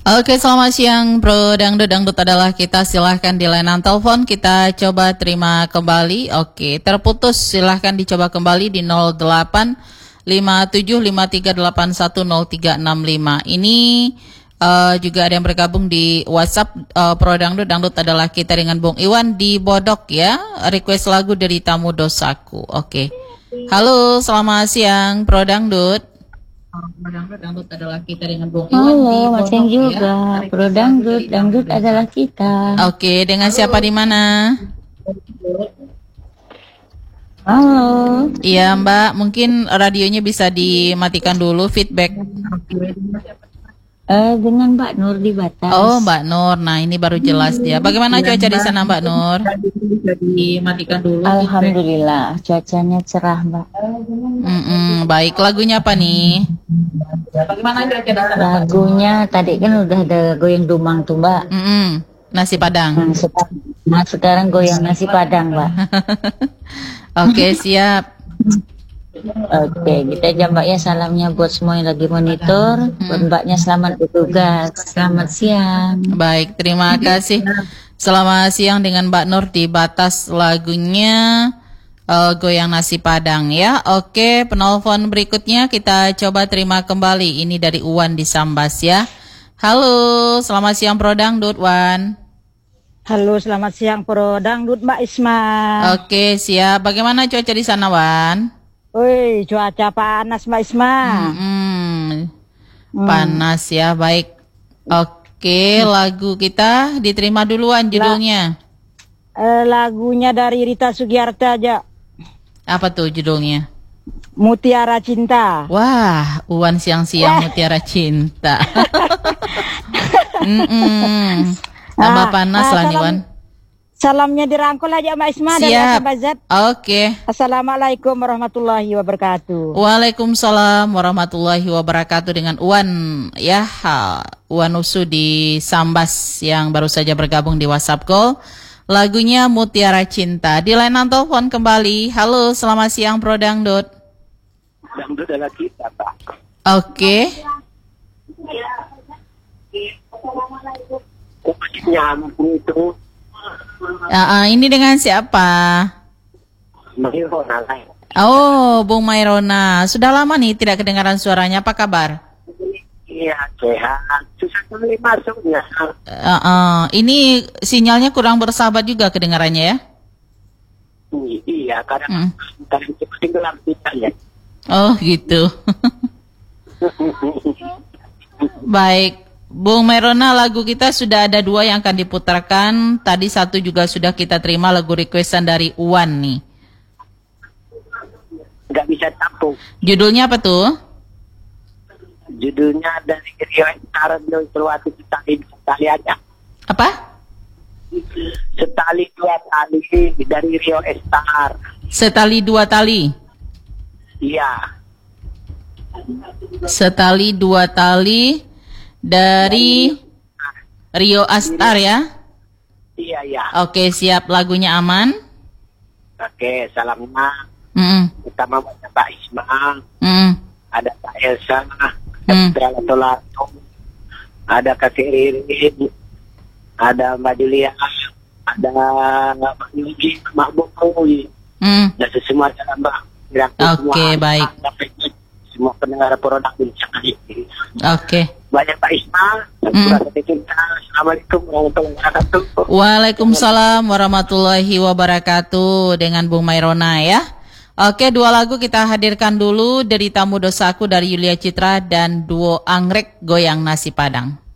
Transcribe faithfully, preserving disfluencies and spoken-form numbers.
Oke, selamat siang Bro Dangdut. Dangdut adalah kita, silahkan di layanan telepon. Kita coba terima kembali. Oke, terputus, silahkan dicoba kembali di nol delapan lima tujuh lima tiga delapan satu nol tiga enam lima. Ini uh, juga ada yang bergabung di WhatsApp uh, Pro Dangdut. Dangdut adalah kita dengan Bung Iwan di Bodok ya. Request lagu dari Tamu Dosaku. Oke. Halo, selamat siang Pro Dangdut. Dangdut, dangdut adalah kita dengan Bung Iwan. Halo, Mas Yang juga. Ya. Pro Dangdut, dangdut adalah kita. Oke, dengan siapa di mana? Halo. Iya, Mbak, mungkin radionya bisa dimatikan dulu, feedback. Eh, dengan Mbak Nur di Batas. Oh, Mbak Nur. Nah, ini baru jelas dia. Bagaimana cuaca di sana, Mbak Nur? Dimatikan dulu. Alhamdulillah, cuacanya cerah, Mbak. Mm-mm, baik, lagunya apa nih? Bagaimana cuaca di sana? Lagunya tadi kan udah ada goyang dumang tuh, Mbak. Mm-mm, nasi Padang. Nah, sekarang, nah, sekarang goyang nasi Padang, Mbak. Oke, siap. Oke, kita aja Mbak ya, salamnya buat semua yang lagi monitor. Hmm. Buat Mbaknya selamat bertugas. Selamat siang. Baik, terima kasih. Selamat siang dengan Mbak Nur di Batas, lagunya uh, Goyang Nasi Padang ya. Oke, penelpon berikutnya kita coba terima kembali. Ini dari Uwan di Sambas ya. Halo, selamat siang Pro Dangdut, Wan. Halo, selamat siang Pro Dangdut, Mbak Isma. Oke, siap. Bagaimana cuaca di sana, Wan? Woi, cuaca panas Mbak Isma. Hmm, hmm. Panas ya, baik. Oke, lagu kita diterima duluan judulnya. La, eh, lagunya dari Rita Sugiarta aja. Apa tuh judulnya? Mutiara Cinta. Wah, Uwan siang-siang Mutiara Cinta. Mm-mm. Tambah ah, panas ah, lah nih, Wan. Salamnya dirangkul aja Mbak Isma. Siap. Oke. Okay. Assalamualaikum warahmatullahi wabarakatuh. Waalaikumsalam warahmatullahi wabarakatuh dengan Uwan ya, Uwan Usu di Sambas yang baru saja bergabung di WhatsApp Call. Lagunya Mutiara Cinta. Di layanan telepon kembali. Halo, selamat siang Pro Dangdut. Dangdut adalah kita, Pak. Oke. Kok masih nyambung itu? Uh, uh, ini dengan siapa? Mairona. Oh, Bung Mairona. Sudah lama nih tidak kedengaran suaranya. Apa kabar? Iya, sehat. Susah sekali masuknya. Uh, uh, ini sinyalnya kurang bersahabat juga kedengarannya ya? Iya, kadang hmm. kadang tenggelam kita ya. Oh, gitu. Baik. Bung Mairona, lagu kita sudah ada dua yang akan diputarkan. Tadi satu juga sudah kita terima, lagu requestan dari Uwan nih. Gak bisa tampung. Judulnya apa tuh? Judulnya dari Rio Estar Selwati Setali Setali aja. Apa? Setali dua tali dari Rio Estar. Setali dua tali? Iya. Setali dua tali dari Rio Astar ya? Iya, iya. Oke, siap. Lagunya aman? Oke, salamnya. Mm. Utama Pak Isma. Mm. Ada Pak Elsa. Mm. Ada Tolato. Ada Kak Ririn. Ada Mbak Julia. Ada Mbak Yuji. Mbak Bukowi. Mm. Dan semua ada Mbak. Oke, baik. Semua pendengar produk ini sekali. Oke. Banyak Pak Isma. Mm. Assalamualaikum warahmatullahi wabarakatuh. Waalaikumsalam warahmatullahi wabarakatuh dengan Bung Mairona ya. Oke, dua lagu kita hadirkan dulu dari Tamu Dosaku dari Yulia Citra dan duo Anggrek Goyang Nasi Padang.